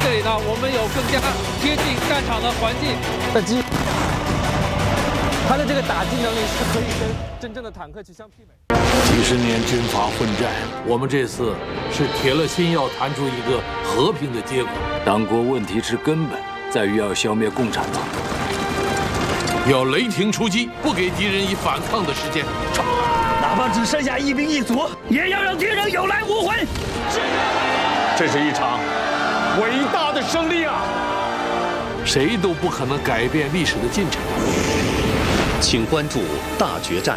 这里呢，我们有更加贴近战场的环境。 它的这个打击能力是可以跟真正的坦克去相媲美。 几十年军阀混战，我们这次是铁了心要谈出一个和平的结果。 党国问题之根本在于要消灭共产党， 要雷霆出击，不给敌人以反抗的时间。冲啊！ 哪怕只剩下一兵一卒，也要让敌人有来无回。 这是一场伟大的胜利啊！ 谁都不可能改变历史的进程。 请关注大决战，